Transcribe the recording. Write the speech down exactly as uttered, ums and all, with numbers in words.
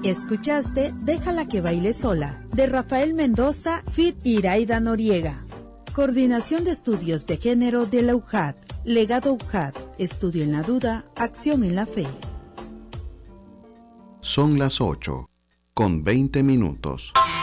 Escuchaste Déjala que baile sola, de Rafael Mendoza, feat. Iraida Noriega. Coordinación de Estudios de Género de la U J A D. Legado U J A D. Estudio en la duda, acción en la fe. Son las ocho, con veinte minutos.